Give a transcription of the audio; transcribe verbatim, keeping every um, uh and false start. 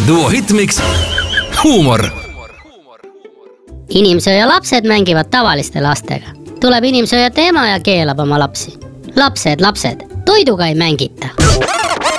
duo Hitmix huumor. Inimsööja lapsed mängivad tavaliste lastega. Tuleb inimsööja tema ja keelab oma lapsi. Lapsed, lapsed, toiduga ei mängita.